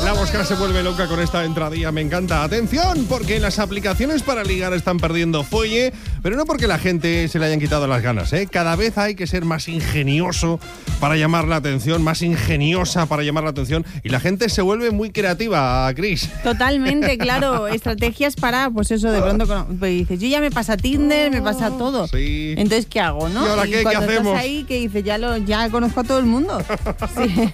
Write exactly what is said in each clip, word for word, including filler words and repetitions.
La Mosca se vuelve loca con esta entradilla, me encanta. Atención, porque las aplicaciones para ligar están perdiendo fuelle, pero no porque la gente se le hayan quitado las ganas, ¿eh? Cada vez hay que ser más ingenioso para llamar la atención, más ingeniosa para llamar la atención, y la gente se vuelve muy creativa, Cris. Totalmente, claro. Estrategias para, pues eso, de pronto pues dices, yo ya me pasa Tinder, me pasa todo. Sí. Entonces, ¿qué hago, no? ¿Y ahora qué, y cuando qué hacemos? Estás ahí, que dices, ya, lo, ya conozco a todo el mundo. Sí.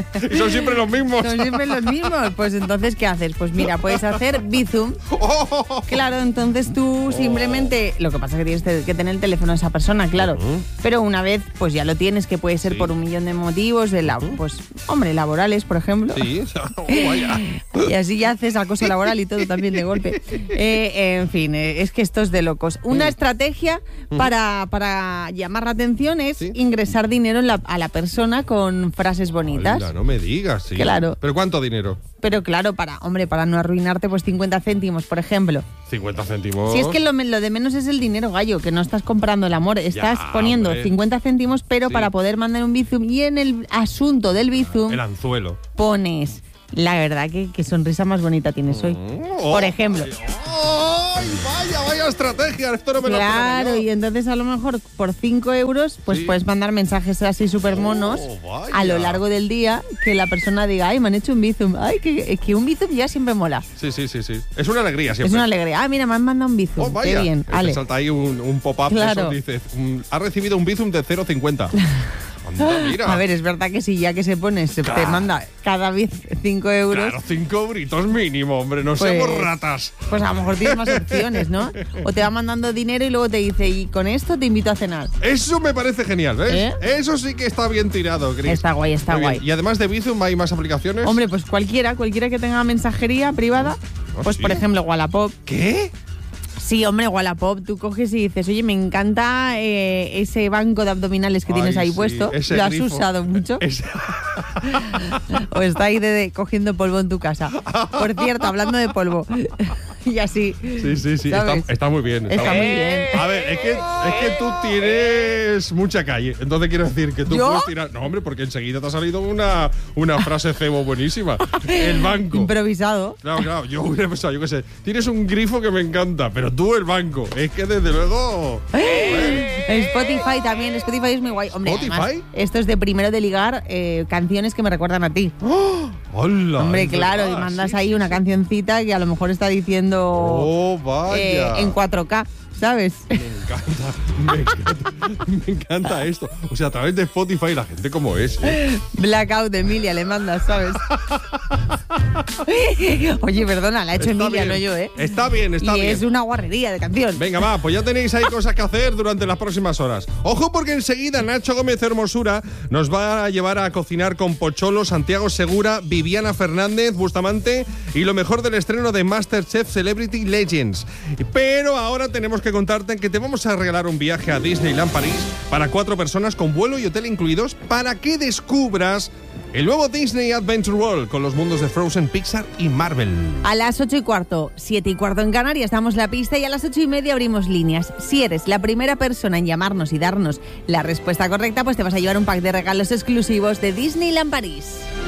Y son siempre los mismos. Son siempre los mismos. Pues entonces, ¿qué haces? Pues mira, puedes hacer Bizum. Oh. Claro, entonces tú simplemente... Lo que pasa es que tienes que tener el teléfono de esa persona, claro. Uh-huh. Pero una vez, pues ya lo tienes, que puede ser sí. por un millón de motivos, de la, uh-huh. pues, hombre, laborales, por ejemplo. Sí, oh, vaya. Y así ya haces acoso laboral y todo también de golpe. Eh, en fin, eh, es que esto es de locos. Una uh-huh. estrategia uh-huh. para, para llamar la atención es ¿sí? ingresar dinero en la, a la persona con frases bonitas. Hola, no me digas, sí. Claro. ¿Pero cuánto dinero? Pero claro, para, hombre, para no arruinarte, pues cincuenta céntimos, por ejemplo. cincuenta céntimos. Si es que lo, lo de menos es el dinero, gallo, que no estás comprando el amor, estás ya, poniendo hombre. cincuenta céntimos, pero sí. para poder mandar un Bizum, y en el asunto del Bizum... El anzuelo. Pones, la verdad, que, que sonrisa más bonita tienes hoy. Oh, por ejemplo. Oh, ¡ay, vaya, vaya estrategia! Esto no me claro, lo y entonces a lo mejor por cinco euros, pues sí. puedes mandar mensajes así súper monos oh, a lo largo del día, que la persona diga, ay, me han hecho un Bizum. Ay, que, que un Bizum ya siempre mola. Sí, sí, sí, sí. Es una alegría siempre. Es una alegría. Ah, mira, me han mandado un Bizum. Oh, vaya. Qué bien. Te salta ahí un, un pop-up, claro. Eso dice, um, ha recibido un Bizum de cero coma cincuenta. Anda, mira. A ver, es verdad que si ya que se pone, se claro. te manda cada vez cinco euros. Claro, cinco euritos mínimo, hombre, no pues, seamos ratas. Pues a lo mejor tienes más opciones, ¿no? O te va mandando dinero y luego te dice, y con esto te invito a cenar. Eso me parece genial, ¿ves? ¿Eh? Eso sí que está bien tirado, Cris. Está guay, está Muy guay. Bien. Y además de Bizum, ¿hay más aplicaciones? Hombre, pues cualquiera, cualquiera que tenga mensajería privada. ¿Oh, pues, sí? Por ejemplo, Wallapop. ¿Qué? Sí, hombre, Wallapop, tú coges y dices, oye, me encanta eh, ese banco de abdominales que Ay, tienes ahí sí, puesto. ¿Lo has grifo. usado mucho? Ese... o está ahí de, de, cogiendo polvo en tu casa. Por cierto, hablando de polvo. Y así. Sí, sí, sí, está, está muy bien. Está, está muy bien. A ver, es que, es que tú tienes mucha calle. Entonces quiero decir que tú ¿Yo? puedes tirar... No, hombre, porque enseguida te ha salido una, una frase cebo buenísima. El banco. Improvisado. Claro, claro. Yo hubiera pensado, yo qué sé, tienes un grifo que me encanta, pero tú el banco. Es que desde luego... Spotify también. Spotify es muy guay. Hombre, ¿Spotify? Además, esto es de primero de ligar eh, canciones que me recuerdan a ti. ¡Oh! ¡Hola! Hombre, claro, verdad, y mandas sí, ahí una sí. cancioncita que a lo mejor está diciendo oh, vaya. Eh, en cuatro K, ¿sabes? Me encanta, me encanta, me encanta esto. O sea, a través de Spotify la gente como es, ¿eh? Blackout de Emilia le mandas, ¿sabes? Oye, perdona, la ha hecho está Emilia, bien. no yo, ¿eh? Está bien, está y bien. Y es una guarrería de canción. Venga, va, pues ya tenéis ahí cosas que hacer durante las próximas horas. Ojo, porque enseguida Nacho Gómez Hermosura nos va a llevar a cocinar con Pocholo, Santiago Segura, Viviana Fernández, Bustamante y lo mejor del estreno de MasterChef Celebrity Legends. Pero ahora tenemos que contarte que te vamos a regalar un viaje a Disneyland París para cuatro personas con vuelo y hotel incluidos para que descubras el nuevo Disney Adventure World con los mundos de Frozen, Pixar y Marvel. A las ocho y cuarto, siete y cuarto en Canarias damos la pista y a las ocho y media abrimos líneas. Si eres la primera persona en llamarnos y darnos la respuesta correcta, pues te vas a llevar un pack de regalos exclusivos de Disneyland París.